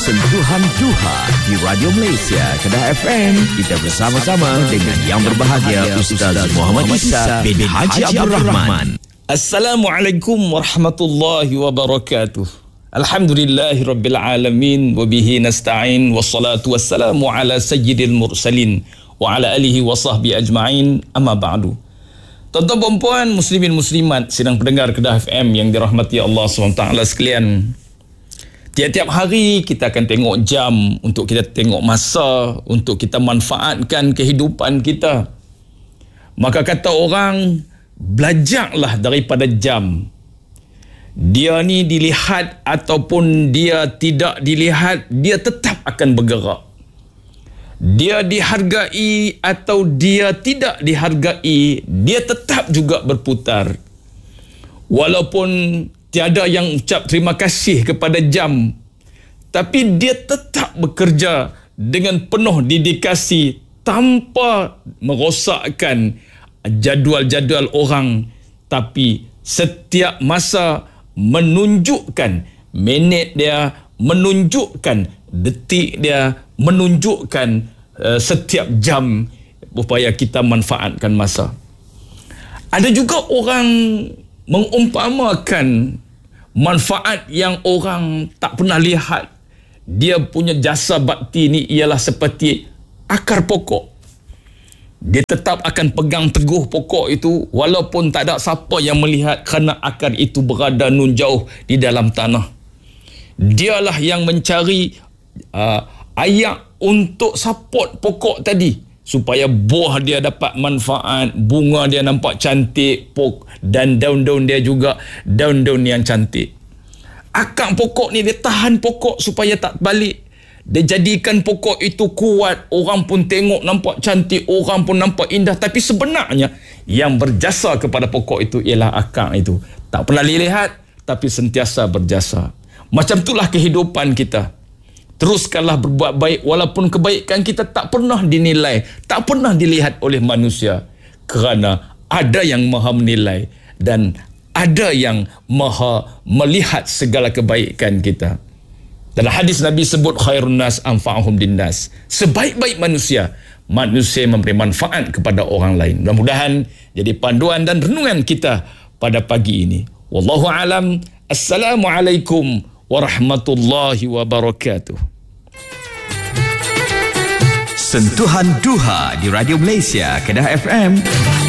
Sentuhan Duha di Radio Malaysia, Kedah FM. Kita bersama-sama dengan yang berbahagia Ustaz Muhammad Isa bin Haji Abdul Rahman. Assalamualaikum warahmatullahi wabarakatuh. Alhamdulillahirabbil alamin wa bihi nasta'in wassalatu wassalamu ala sayyidil mursalin wa ala alihi wa sahbihi ajma'in, amma ba'du. Tuan-tuan puan muslimin muslimat sedang pendengar Kedah FM yang dirahmati Allah SWT sekalian. Tiap-tiap hari kita akan tengok jam untuk kita tengok masa, untuk kita manfaatkan kehidupan kita. Maka kata orang, belajarlah daripada jam. Dia ni dilihat ataupun dia tidak dilihat, dia tetap akan bergerak. Dia dihargai atau dia tidak dihargai, dia tetap juga berputar. Walaupun tiada yang ucap terima kasih kepada jam, tapi dia tetap bekerja dengan penuh dedikasi tanpa merosakkan jadual-jadual orang, tapi setiap masa menunjukkan minit dia, menunjukkan detik dia, menunjukkan setiap jam upaya kita manfaatkan masa. Ada juga orang mengumpamakan manfaat yang orang tak pernah lihat. Dia punya jasa bakti ni ialah seperti akar pokok. Dia tetap akan pegang teguh pokok itu walaupun tak ada siapa yang melihat kerana akar itu berada nun jauh di dalam tanah. Dialah yang mencari ayak untuk support pokok tadi supaya buah dia dapat manfaat, bunga dia nampak cantik, dan daun-daun dia juga daun-daun yang cantik. Akar pokok ni dia tahan pokok supaya tak balik. Dia jadikan pokok itu kuat, orang pun tengok nampak cantik, orang pun nampak indah, tapi sebenarnya yang berjasa kepada pokok itu ialah akar itu. Tak pernah dilihat tapi sentiasa berjasa. Macam itulah kehidupan kita. Teruskanlah berbuat baik walaupun kebaikan kita tak pernah dinilai, tak pernah dilihat oleh manusia, kerana ada yang maha menilai dan ada yang maha melihat segala kebaikan kita. Dalam hadis Nabi sebut khairun nas anfa'uhum linnas. Sebaik-baik manusia, manusia memberi manfaat kepada orang lain. Mudah-mudahan jadi panduan dan renungan kita pada pagi ini. Wallahu alam. Assalamualaikum warahmatullahi wabarakatuh. Sentuhan Duha di Radio Malaysia, Kedah FM.